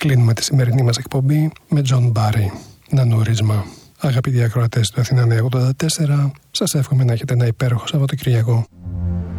κλείνουμε τη σημερινή μας εκπομπή με John Barry, Νανούρισμα. Αγαπητοί ακροατές του Αθήνα 84, σας εύχομαι να έχετε ένα υπέροχο Σαββατοκυριακό.